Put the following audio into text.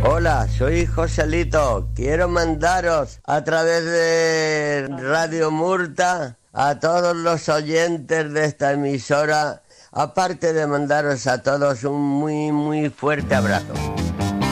Hola, soy Joselito. Quiero mandaros a través de Radio Murta a todos los oyentes de esta emisora, aparte de mandaros a todos un muy fuerte abrazo.